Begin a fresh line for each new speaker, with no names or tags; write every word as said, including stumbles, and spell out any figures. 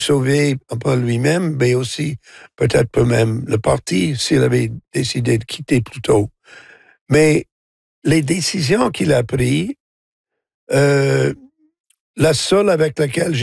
sauver un peu lui-même, mais aussi peut-être pour même le parti s'il avait décidé de quitter plus tôt. Mais les décisions qu'il a prises, euh, la seule avec laquelle